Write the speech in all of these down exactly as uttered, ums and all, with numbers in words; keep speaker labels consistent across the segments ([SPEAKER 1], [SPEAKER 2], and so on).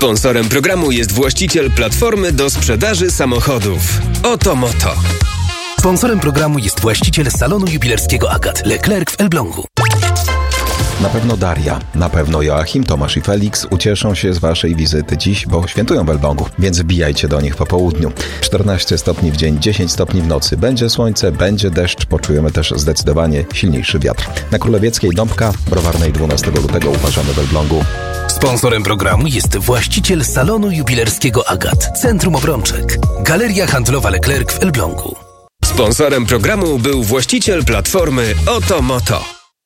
[SPEAKER 1] Sponsorem programu jest właściciel platformy do sprzedaży samochodów. Oto Moto.
[SPEAKER 2] Sponsorem programu jest właściciel salonu jubilerskiego Agat Leclerc w Elblągu.
[SPEAKER 3] Na pewno Daria, na pewno Joachim, Tomasz i Felix ucieszą się z waszej wizyty dziś, bo świętują w Elblągu, więc wbijajcie do nich po południu. czternaście stopni w dzień, dziesięć stopni w nocy. Będzie słońce, będzie deszcz, poczujemy też zdecydowanie silniejszy wiatr. Na Królewieckiej Dąbka, Browarnej dwunastego lutego uważamy w Elblągu.
[SPEAKER 2] Sponsorem programu jest właściciel salonu jubilerskiego Agat, Centrum Obrączek, Galeria Handlowa Leclerc w Elblągu.
[SPEAKER 1] Sponsorem programu był właściciel platformy Oto Moto.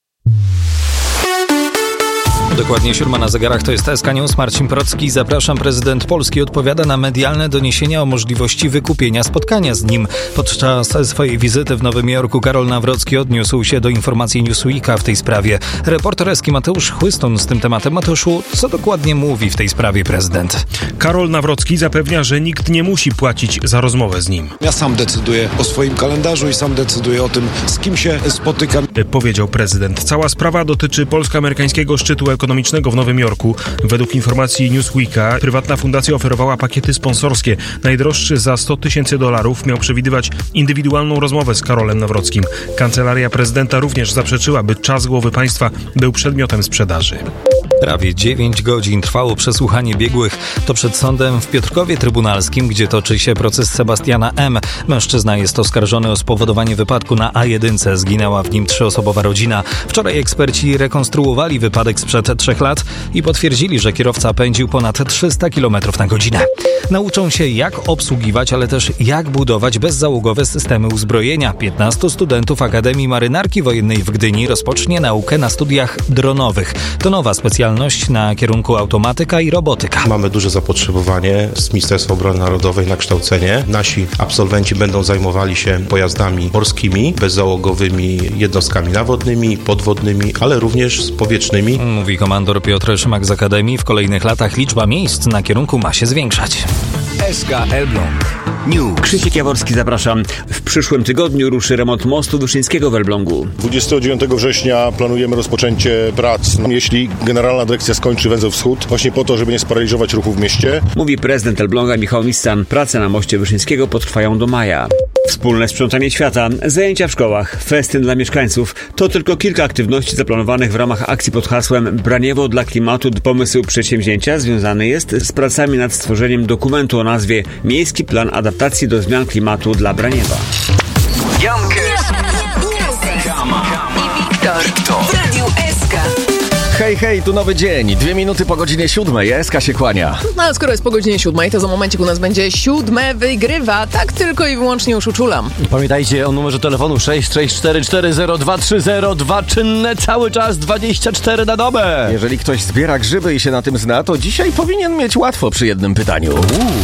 [SPEAKER 4] Dokładnie siódma na zegarach, to jest S K News. Marcin Procki, zapraszam. Prezydent Polski odpowiada na medialne doniesienia o możliwości wykupienia spotkania z nim. Podczas swojej wizyty w Nowym Jorku Karol Nawrocki odniósł się do informacji Newsweeka w tej sprawie. Reporter Eski Mateusz Chłystun z tym tematem. Mateuszu, co dokładnie mówi w tej sprawie prezydent?
[SPEAKER 5] Karol Nawrocki zapewnia, że nikt nie musi płacić za rozmowę z nim.
[SPEAKER 6] Ja sam decyduję o swoim kalendarzu i sam decyduję o tym, z kim się spotykam.
[SPEAKER 5] Powiedział prezydent. Cała sprawa dotyczy polsko-amerykańskiego szczytu ekonomicznego w Nowym Jorku. Według informacji Newsweeka prywatna fundacja oferowała pakiety sponsorskie. Najdroższy za sto tysięcy dolarów miał przewidywać indywidualną rozmowę z Karolem Nawrockim. Kancelaria prezydenta również zaprzeczyła, by czas głowy państwa był przedmiotem sprzedaży.
[SPEAKER 4] Prawie dziewięć godzin trwało przesłuchanie biegłych. To przed sądem w Piotrkowie Trybunalskim, gdzie toczy się proces Sebastiana M. Mężczyzna jest oskarżony o spowodowanie wypadku na A jeden. Zginęła w nim trzyosobowa rodzina. Wczoraj eksperci rekonstruowali wypadek sprzed trzech lat i potwierdzili, że kierowca pędził ponad trzysta kilometrów na godzinę. Nauczą się, jak obsługiwać, ale też jak budować bezzałogowe systemy uzbrojenia. piętnastu studentów Akademii Marynarki Wojennej w Gdyni rozpocznie naukę na studiach dronowych. To nowa specjalność na kierunku automatyka i robotyka.
[SPEAKER 7] Mamy duże zapotrzebowanie z Ministerstwa Obrony Narodowej na kształcenie. Nasi absolwenci będą zajmowali się pojazdami morskimi, bezzałogowymi jednostkami nawodnymi, podwodnymi, ale również powietrznymi.
[SPEAKER 4] Mówi komandor Piotr Szymak z Akademii. W kolejnych latach liczba miejsc na kierunku ma się zwiększać.
[SPEAKER 2] S K Elbląg News.
[SPEAKER 8] Krzysiek Jaworski, zapraszam. W przyszłym tygodniu ruszy remont mostu Wyszyńskiego w Elblągu.
[SPEAKER 9] dwudziestego dziewiątego września planujemy rozpoczęcie prac, jeśli Generalna Dyrekcja skończy węzeł wschód, właśnie po to, żeby nie sparaliżować ruchu w mieście.
[SPEAKER 8] Mówi prezydent Elbląga Michał Missan. Prace na moście Wyszyńskiego potrwają do maja. Wspólne sprzątanie świata, zajęcia w szkołach, festyn dla mieszkańców. To tylko kilka aktywności zaplanowanych w ramach akcji pod hasłem Braniewo dla klimatu. Pomysł przedsięwzięcia związany jest z pracami nad stworzeniem dokumentu o nazwie Miejski Plan Adaptacji do Zmian Klimatu dla Braniewa.
[SPEAKER 2] Jankes i Wiktor w Radiu S K.
[SPEAKER 10] Hej, hej, tu nowy dzień. Dwie minuty po godzinie siódmej. S K się kłania.
[SPEAKER 11] No a skoro jest po godzinie siódmej, to za momencik u nas będzie siódme wygrywa. Tak tylko i wyłącznie już uczulam.
[SPEAKER 10] Pamiętajcie o numerze telefonu sześć sześć cztery cztery zero dwa trzy zero dwa, czynne cały czas dwadzieścia cztery na dobę. Jeżeli ktoś zbiera grzyby i się na tym zna, to dzisiaj powinien mieć łatwo przy jednym pytaniu. Uuu.